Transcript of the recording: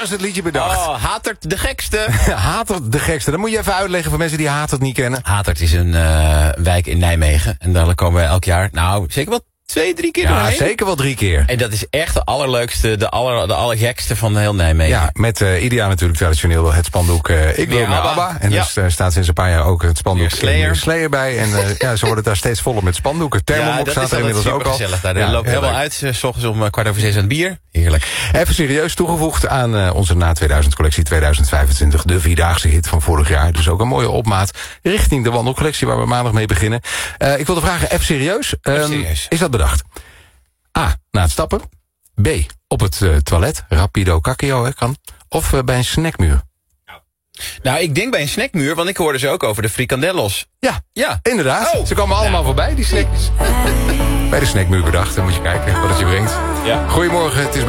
is het liedje bedacht. Oh, Hatert de gekste. Hatert de gekste. Dat moet je even uitleggen voor mensen die Hatert niet kennen. Hatert is een wijk in Nijmegen. En daar komen wij elk jaar, nou, zeker wel 2-3 keer Ja, doorheen. zeker wel 3 keer. En dat is echt de allerleukste, de allergekste van heel Nijmegen. Ja, met ieder jaar natuurlijk traditioneel het spandoek Ik wil naar ABBA. En er staat sinds een paar jaar ook het spandoek Slayer bij. En ja, ze worden daar steeds volop met spandoeken. Thermomop staat er inmiddels ook al. Daar loopt helemaal uit, 's ochtends om 6:15 aan het bier. Heerlijk. Even serieus toegevoegd aan onze na 2000 collectie 2025. De vierdaagse hit van vorig jaar. Dus ook een mooie opmaat richting de wandelcollectie waar we maandag mee beginnen. Ik wilde vragen, even serieus. Is dat bedacht? A, na het stappen. B, op het toilet. Rapido kakio, kan. Of bij een snackmuur. Nou, ik denk bij een snackmuur, want ik hoorde ze ook over de frikandellos. Ja, inderdaad. Oh. Ze komen allemaal voorbij, die snackjes. Bij de snackmuur bedacht, dan moet je kijken wat het je brengt. Ja. Goedemorgen, het is